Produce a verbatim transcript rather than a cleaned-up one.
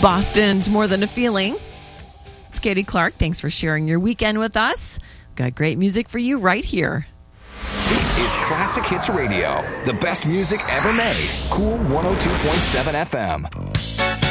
Boston's More Than a Feeling. It's Katie Clark. Thanks for sharing your weekend with us. Got great music for you right here. This is Classic Hits Radio, the best music ever made. Cool one oh two point seven F M.